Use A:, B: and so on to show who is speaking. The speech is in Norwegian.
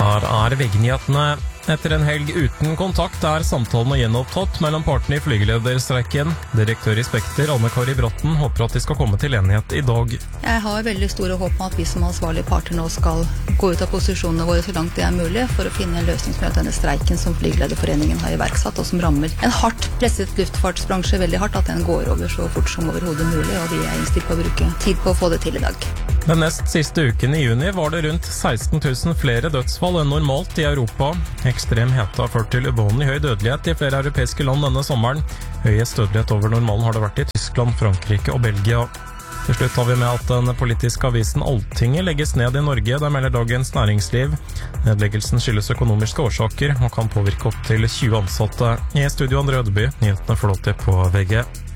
A: Her VG-nyhetene. Etter en helg uten kontakt samtalene gjenopptatt mellom partene i flygelederstreiken. Direktør i Spekter, Anne Kari Bråten, håper at de skal komme til enighet i dag.
B: Jeg har veldig store håp om at vi som ansvarlige parter nå skal gå ut av posisjonene våre så langt det er mulig for å finne en løsning som gjør at denne streiken som Flygelederforeningen har iverksatt, og som rammer en hardt presset luftfartsbransje veldig hardt, at den går over så fort som overhodet mulig, og vi er innstilt på å bruke tid på å få det til i dag.
A: Den nest siste uken i juni var det rundt 16 000 flere dødsfall enn normalt i Europa. Ekstrem hete har ført til uvanlig høy dødelighet i flere europeiske land denne sommeren. Høyest dødelighet over normalen har det vært i Tyskland, Frankrike og Belgia. Til slutt har vi med at den politiske avisen Altinget legges ned i Norge. Det melder Dagens Næringsliv. Nedleggelsen skyldes økonomiske årsaker og kan påvirke opp til 20 ansatte. I studio Andre Ødeby, nyhetene får lov til på VG.